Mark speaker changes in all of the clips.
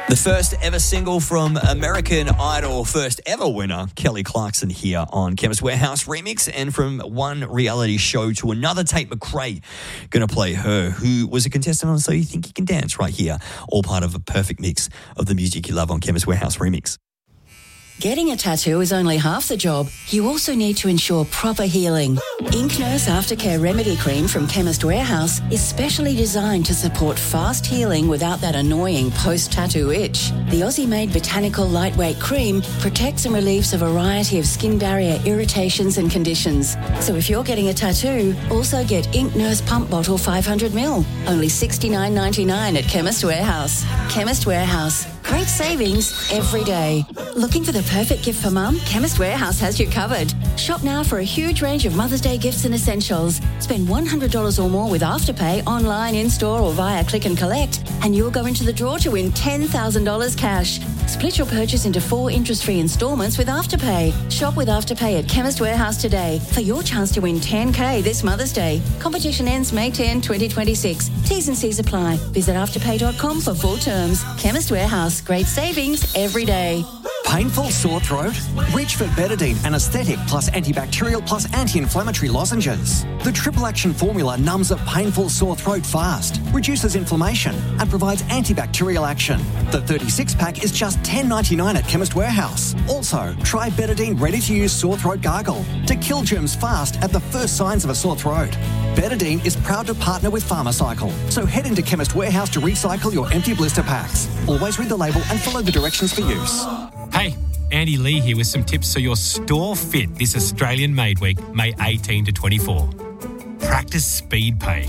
Speaker 1: The first ever single from American Idol, first ever winner, Kelly Clarkson here on Chemist Warehouse Remix. And from one reality show to another, Tate McRae going to play her, who was a contestant on So You Think You Can Dance right here. All part of a perfect mix of the music you love on Chemist Warehouse Remix.
Speaker 2: Getting a tattoo is only half the job. You also need to ensure proper healing. Ink Nurse Aftercare Remedy Cream from Chemist Warehouse is specially designed to support fast healing without that annoying post-tattoo itch. The Aussie-made botanical lightweight cream protects and relieves a variety of skin barrier irritations and conditions. So if you're getting a tattoo, also get Ink Nurse Pump Bottle 500ml. Only $69.99 at Chemist Warehouse. Chemist Warehouse. Great savings every day. Looking for the perfect gift for mum? Chemist Warehouse has you covered. Shop now for a huge range of Mother's Day gifts and essentials. Spend $100 or more with Afterpay online, in-store or via click and collect, and you'll go into the draw to win $10,000 cash. Split your purchase into 4 interest-free instalments with Afterpay. Shop with Afterpay at Chemist Warehouse today for your chance to win $10,000 this Mother's Day. Competition ends May 10, 2026. T's and C's apply. Visit afterpay.com for full terms. Chemist Warehouse. Great savings every day.
Speaker 3: Painful sore throat? Reach for Betadine Anaesthetic plus antibacterial plus anti-inflammatory lozenges. The triple action formula numbs a painful sore throat fast, reduces inflammation and provides antibacterial action. The 36-pack is just $10.99 at Chemist Warehouse. Also, try Betadine ready-to-use sore throat gargle to kill germs fast at the first signs of a sore throat. Betadine is proud to partner with Pharmacycle, so head into Chemist Warehouse to recycle your empty blister packs. Always read the label and follow the directions for use.
Speaker 4: Hey, Andy Lee here with some tips so your store fit this Australian Made Week, May 18 to 24. Practice speed pay.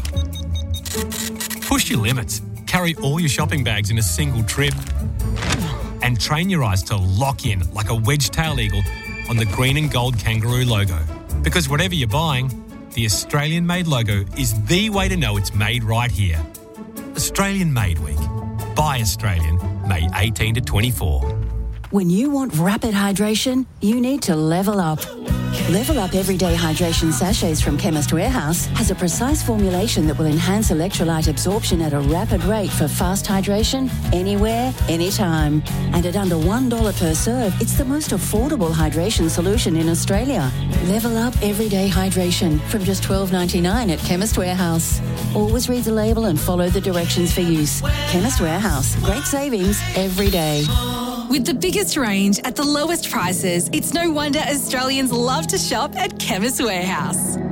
Speaker 4: Push your limits. Carry all your shopping bags in a single trip. And train your eyes to lock in like a wedge-tail eagle on the green and gold kangaroo logo. Because whatever you're buying, the Australian Made logo is the way to know it's made right here. Australian Made Week. Buy Australian, May 18 to 24.
Speaker 2: When you want rapid hydration, you need to level up. Level Up Everyday Hydration Sachets from Chemist Warehouse has a precise formulation that will enhance electrolyte absorption at a rapid rate for fast hydration anywhere, anytime. And at under $1 per serve, it's the most affordable hydration solution in Australia. Level Up Everyday Hydration from just $12.99 at Chemist Warehouse. Always read the label and follow the directions for use. Chemist Warehouse. Great savings every day.
Speaker 5: With the biggest range at the lowest prices, it's no wonder Australians love to shop at Chemist Warehouse.